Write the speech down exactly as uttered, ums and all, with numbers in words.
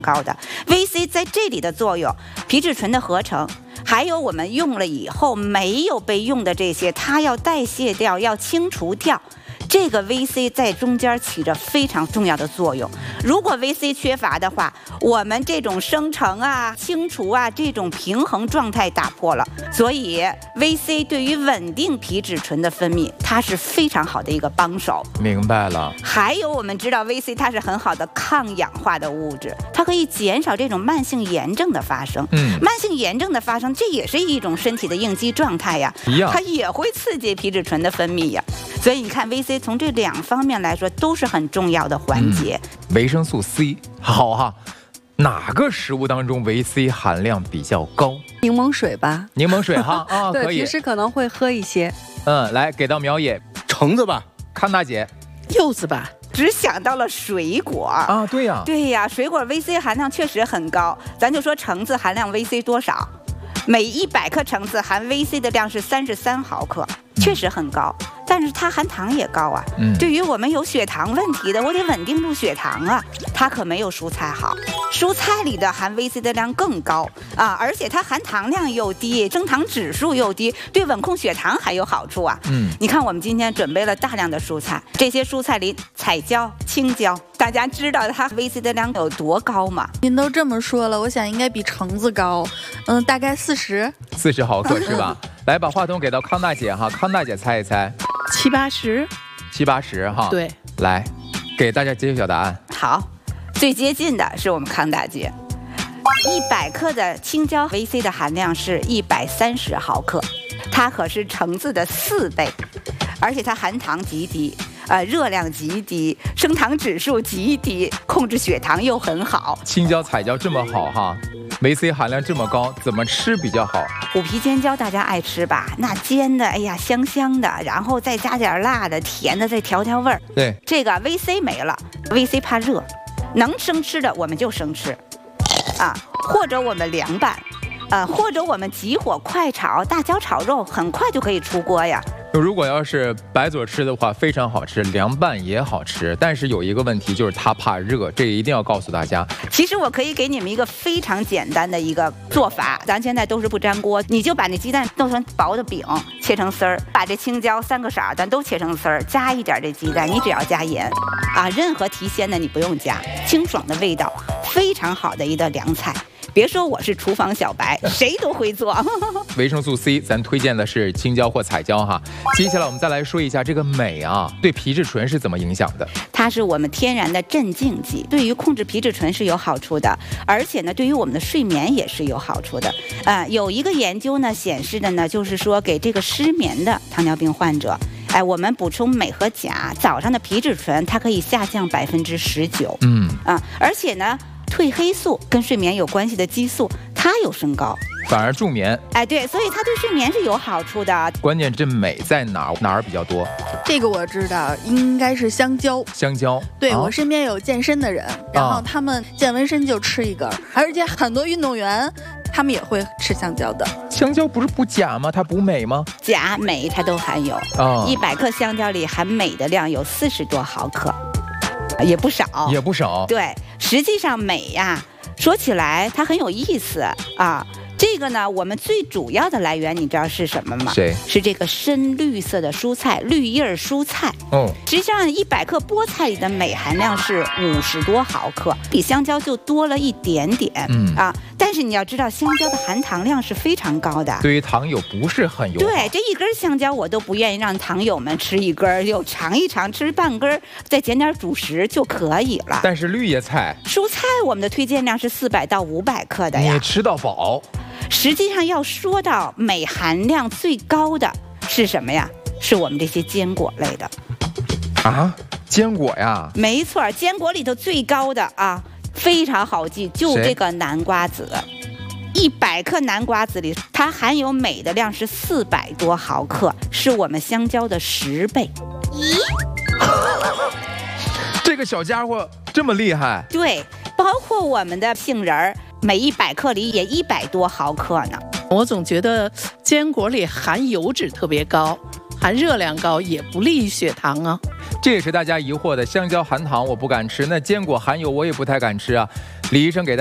高的。V C 在这里的作用，皮质醇的合成，还有我们用了以后没有被用的这些，它要代谢掉，要清除掉。这个 V C 在中间起着非常重要的作用。如果 V C 缺乏的话，我们这种生成啊、清除啊这种平衡状态打破了。所以 V C 对于稳定皮质醇的分泌，它是非常好的一个帮手。 明白了。 还有我们知道 V C 它是很好的抗氧化的物质，它可以减少这种慢性炎症的发生。 嗯， 慢性炎症的发生，这也是一种身体的应激状态呀， 一样， 它也会刺激皮质醇的分泌呀。所以你看 V C 从这两方面来说都是很重要的环节。 嗯、维生素 C 好哈，哪个食物当中维 C 含量比较高？ 柠檬水吧。 柠檬水哈啊， 对， 可以。 平时可能会喝一些。 嗯，来给到苗野， 橙子吧， 康大姐， 柚子吧。 只想到了水果啊，对呀， 对呀，水果 V C 含量确实很高。咱就说橙子含量 V C 多少？每一百克橙子含 V C 的量是三十三毫克，确实很高。但是它含糖也高啊。嗯，对于我们有血糖问题的，我得稳定住血糖啊，它可没有蔬菜好。蔬菜里的含 V C 的量更高啊，而且它含糖量又低，升糖指数又低，对稳控血糖还有好处啊。嗯，你看我们今天准备了大量的蔬菜，这些蔬菜里彩椒、青椒，大家知道它 V C 的量有多高吗？ 您都这么说了，我想应该比橙子高，嗯，大概四十， 四十毫克是吧？来，把话筒给到康大姐哈，康大姐猜一猜， 七八十， 七八十哈。 对， 来，给大家揭晓答案。 好，最接近的是我们康大姐，一百克的青椒 V C 的含量是一百三十毫克，它可是橙子的四倍，而且它含糖极低。呃，热量极低，升糖指数极低，控制血糖又很好。 青椒、彩椒这么好哈，维 C 含量这么高，怎么吃比较好？ 虎皮尖椒大家爱吃吧？那煎的，哎呀，香香的，然后再加点辣的、甜的，再调调味儿。 对， 这个 V C 没了 ，V C 怕热，能生吃的我们就生吃，啊，或者我们凉拌，呃，或者我们急火快炒，大椒炒肉，很快就可以出锅呀。 如果要是白嘴吃的话，非常好吃，凉拌也好吃。但是有一个问题，就是它怕热，这一定要告诉大家。 其实我可以给你们一个非常简单的一个做法，咱现在都是不粘锅，你就把那鸡蛋弄成薄的饼，切成丝儿，把这青椒三个色儿咱都切成丝儿，加一点这鸡蛋，你只要加盐，啊，任何提鲜的你不用加，清爽的味道，非常好的一道凉菜。别说我是厨房小白，谁都会做。 维生素 C， 咱推荐的是青椒或彩椒哈。接下来我们再来说一下这个镁啊，对皮质醇是怎么影响的？ 它是我们天然的镇静剂，对于控制皮质醇是有好处的，而且呢，对于我们的睡眠也是有好处的。呃，有一个研究呢显示的呢，就是说给这个失眠的糖尿病患者，哎，我们补充镁和钾，早上的皮质醇它可以下降百分之十九。嗯啊，而且呢。褪黑素跟睡眠有关系的激素，它有升高， 反而助眠。 哎，对，所以它对睡眠是有好处的。 关键这镁在哪儿？哪儿比较多？ 这个我知道，应该是香蕉。 香蕉。 对、 啊、 我身边有健身的人，然后他们健完身就吃一根，而且很多运动员他们也会吃香蕉的。 香蕉不是补钾吗？它补镁吗？ 钾、镁它都含有。哦，一百克香蕉里含镁的量有四十多毫克。也不少， 也不少。 对，实际上镁呀，说起来它很有意思啊。这个呢，我们最主要的来源，你知道是什么吗？ 谁？ 是这个深绿色的蔬菜，绿叶蔬菜。哦，实际上一百克菠菜里的镁含量是五十多毫克，比香蕉就多了一点点。嗯啊，但是你要知道，香蕉的含糖量是非常高的， 对于糖友不是很友好。 对，这一根香蕉我都不愿意让糖友们吃一根，就尝一尝，吃半根，再减点主食就可以了。 但是绿叶菜、 蔬菜，我们的推荐量是四百到五百克的呀， 你吃到饱。 实际上要说到镁含量最高的是什么呀？是我们这些坚果类的。 啊，坚果呀？ 没错，坚果里头最高的啊，非常好记，就这个南瓜子。一百克南瓜子里，它含有镁的量是四百多毫克，是我们香蕉的十倍。咦？ 这个小家伙这么厉害？ 对，包括我们的杏仁儿。每一百克里也一百多毫克呢。 我总觉得坚果里含油脂特别高，含热量高，也不利于血糖啊。 这也是大家疑惑的，香蕉含糖我不敢吃，那坚果含油我也不太敢吃啊。 李医生给大家